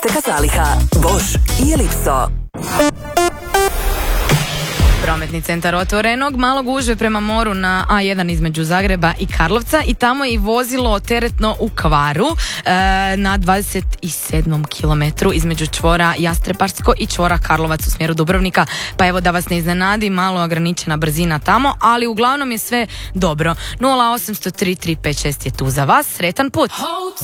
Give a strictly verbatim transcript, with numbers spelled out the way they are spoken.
Teka zaliha, Bosch i Ellipso. Prometni centar otvorenog, malo gužve prema moru na A jedan između Zagreba i Karlovca i tamo je i vozilo teretno u kvaru e, na dvadeset sedmom kilometru između čvora Jastrebarsko i čvora Karlovac u smjeru Dubrovnika, pa evo da vas ne iznenadi, malo ograničena brzina tamo, ali uglavnom je sve dobro. nula osam zero tri tri pet šest je tu za vas, sretan put!